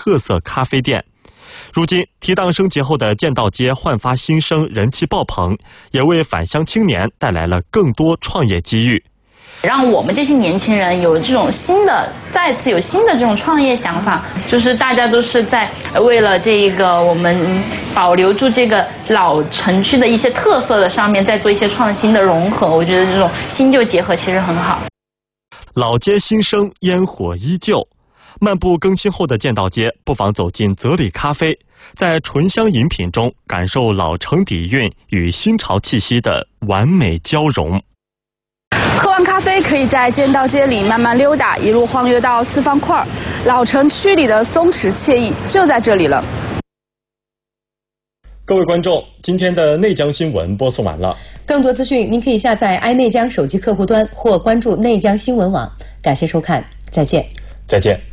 特色咖啡店。如今提档升级后的剑道街焕发新生，人气爆棚，也为返乡青年带来了更多创业机遇。 让我们这些年轻人有这种再次有新的这种创业想法，就是大家都是在为了这个我们保留住这个老城区的一些特色的上面，在做一些创新的融合。我觉得这种新旧结合其实很好。 老街新生，烟火依旧。漫步更新后的剑道街，不妨走进泽里咖啡，在醇香饮品中感受老城底蕴与新潮气息的完美交融。 喝完咖啡，可以在剑道街里慢慢溜达，一路晃悠到四方块，老城区里的松弛惬意就在这里了。 各位观众，今天的内江新闻播送完了。 更多资讯您可以下载爱内江手机客户端或关注内江新闻网。感谢收看，再见。 再见。